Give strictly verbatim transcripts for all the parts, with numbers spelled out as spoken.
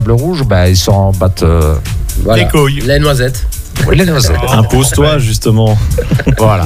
Bleu Rouge, ben, ils s'en battent. Euh, voilà. Les couilles. Les noisettes. Oui, les noisettes. Oh, Impose-toi, ouais. justement. Voilà.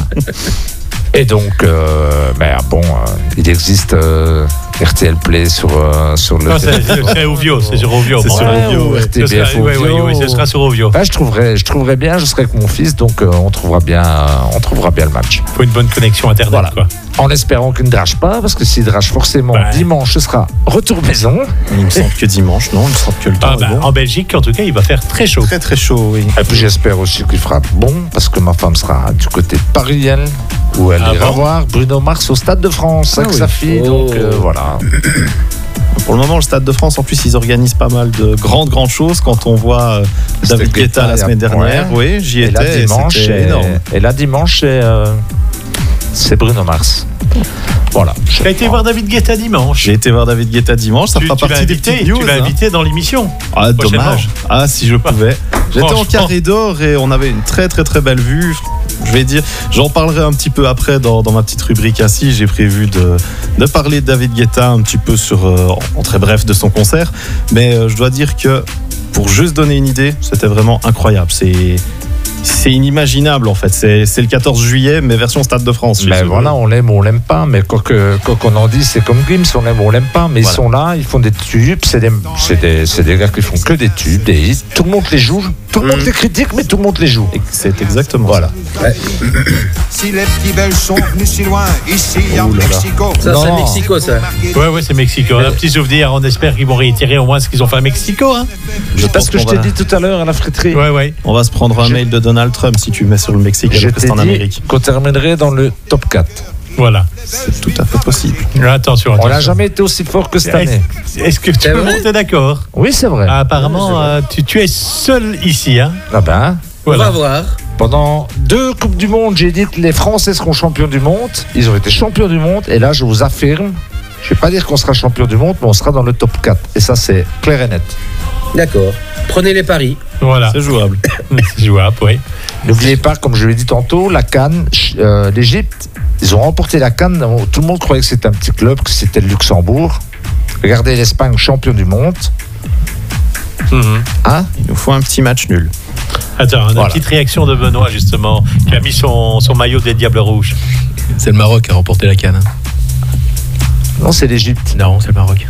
Et donc, euh, ben, bon, euh, il existe euh, R T L Play sur, euh, sur le. Non, c'est, c'est, c'est Ovio, c'est sur Ovio. C'est bon, sur ouais. Ovio, ouais. R T B F Ce sera- oui, oui, oui, ce sera sur Ovio. Ben, je trouverais, je trouverais bien, je serai avec mon fils, donc euh, on trouvera bien, euh, on trouvera bien le match. Faut une bonne connexion internet, Voilà. quoi. En espérant qu'il ne drache pas, parce que s'il drache forcément Ouais. dimanche, ce sera retour maison. Il me semble que dimanche, non, il me semble que le temps Ah, est bah, bon. en Belgique, en tout cas, il va faire très chaud. Très très chaud, oui. Et puis j'espère aussi qu'il fera bon, parce que ma femme sera du côté de Paris-Elle, où elle Ah ira bon voir Bruno Mars au Stade de France avec oui. sa fille. Oh. Donc euh, voilà. Pour le moment, le Stade de France, en plus, ils organisent pas mal de grandes, grandes choses. Quand on voit euh, David C'était Guetta la Guetta, semaine dernière, ouais. oui, j'y Et là étais, et dimanche, c'était c'est- énorme. et là dimanche, c'est euh, c'est Bruno Mars. Voilà. Tu as été voir David Guetta dimanche. J'ai été voir David Guetta dimanche, ça tu, fera tu l'as partie des invité, petites news. tu l'as hein. invité dans l'émission. Ah, prochainement. dommage. Ah, si je pouvais. J'étais en Franchement. carré d'or et on avait une très très très belle vue. Je vais dire, j'en parlerai un petit peu après dans, dans ma petite rubrique ainsi. J'ai prévu de, de parler de David Guetta un petit peu sur, euh, en très bref de son concert. Mais euh, je dois dire que pour juste donner une idée, c'était vraiment incroyable. C'est, c'est inimaginable en fait. C'est, c'est le quatorze juillet, mais version Stade de France. chez Mais eux. voilà, on l'aime ou on l'aime pas. Mais quoi, que, quoi qu'on en dise, c'est comme Gims, on l'aime ou on l'aime pas. Mais Voilà. ils sont là, ils font des tubes. C'est des, c'est des, c'est des gars qui font que des tubes, des hits. Tout le monde les joue. Tout le monde les critique, mais tout le monde les joue. Et c'est exactement Voilà. ça. Si les petits Belges sont venus si loin, ici en Ouh là là. Mexico. Ça, Non. c'est Mexico, ça. Ouais, ouais, c'est Mexico. Un petit souvenir. On espère qu'ils vont réitérer au moins ce qu'ils ont fait à Mexico. Hein. Je C'est pense ce que qu'on je t'ai va- dit tout à l'heure à la friterie. Ouais, ouais. On va se prendre un Je- mail de Donald Trump si tu mets sur le Mexique Je alors que t'ai c'est en dit Amérique. qu'on terminerait dans le top quatre. Voilà. C'est tout à fait possible. Attention, On attention. n'a jamais été aussi fort que cette année. Est-ce, est-ce que tout C'est le vrai monde est d'accord? Oui, c'est vrai. Ah, apparemment, euh, tu, tu es seul ici. Hein. Ah ben, On Voilà. va voir. pendant deux Coupes du Monde, j'ai dit que les Français seront champions du monde. Ils ont été champions du monde. Et là, je vous affirme, je ne vais pas dire qu'on sera champion du monde, mais on sera dans le top quatre. Et ça, c'est clair et net. D'accord. Prenez les paris. Voilà. C'est jouable. C'est jouable, oui. N'oubliez pas, comme je l'ai dit tantôt, la CAN, euh, l'Égypte, ils ont remporté la CAN. Tout le monde croyait que c'était un petit club, que c'était le Luxembourg. Regardez l'Espagne, champion du monde. Mhm. Hein? Il nous faut un petit match nul. Attends, une Voilà. petite réaction de Benoît, justement, qui a mis son, son maillot des Diables Rouges. C'est le Maroc qui a remporté la CAN. Non, c'est l'Égypte. Non, c'est le Maroc.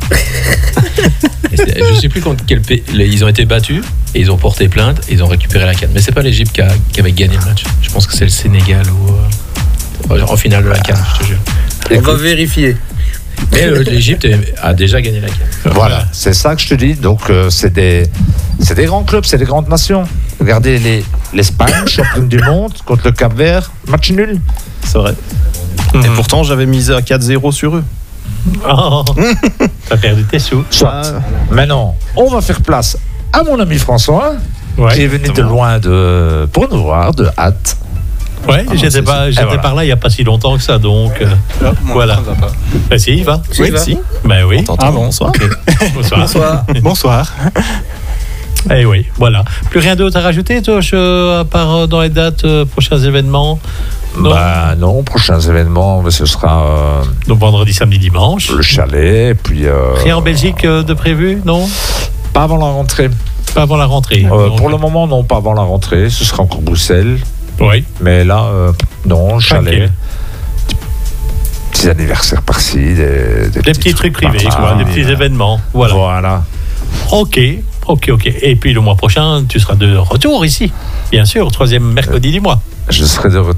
Et c'est- je ne sais plus contre quel pays. les- Ils ont été battus et ils ont porté plainte et ils ont récupéré la CAN. Mais c'est pas l'Égypte qui, a- qui avait gagné le match. Je pense que c'est le Sénégal ou euh, en finale de la CAN, je te jure. On va vérifier. Mais euh, l'Égypte a déjà gagné la CAN. Voilà, c'est ça que je te dis. Donc, euh, c'est des, c'est des grands clubs, c'est des grandes nations. Regardez les, l'Espagne, championne du monde, contre le Cap-Vert, match nul. C'est vrai. Et pourtant, j'avais misé à quatre zéro sur eux. Oh, t'as perdu tes sous. Soit. Ah. Maintenant, on va faire place à mon ami François, Ouais, qui est venu de exactement. loin de, pour nous voir, de hâte. Ouais, j'étais, c'est- pas, j'étais Ah, voilà. par là il n'y a pas si longtemps que ça, donc euh, voilà. Ben si, il va. Si, Oui, il va. si. Ben oui. Ah bon, bonsoir. Bonsoir. Bonsoir. Bonsoir. Eh oui, voilà. Plus rien d'autre à rajouter, toi, je- à part euh, dans les dates, euh, prochains événements. Non. Bah non, prochains événements, mais ce sera euh, Donc vendredi, samedi, dimanche. le chalet, et puis... euh, Rien en Belgique euh, de prévu, non? Pas avant la rentrée. Pas avant la rentrée. Euh, Donc, pour le moment, non, pas avant la rentrée. Ce sera encore Bruxelles. Oui. Mais là, euh, non, chalet. Tranquille. Petits anniversaires par-ci, des, des, Des petits trucs privés, par-là. quoi, des petits événements. Voilà. Voilà. Ok, ok, ok. Et puis le mois prochain, tu seras de retour ici, bien sûr, troisième mercredi du mois. Je serai de retour.